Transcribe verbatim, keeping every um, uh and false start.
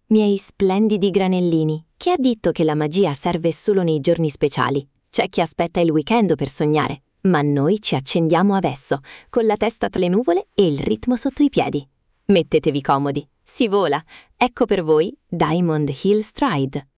Miei splendidi granellini, chi ha detto che la magia serve solo nei giorni speciali? C'è chi aspetta il weekend per sognare, ma noi ci accendiamo adesso, con la testa tra le nuvole e il ritmo sotto i piedi. Mettetevi comodi, si vola, ecco per voi Diamond Hill Stride.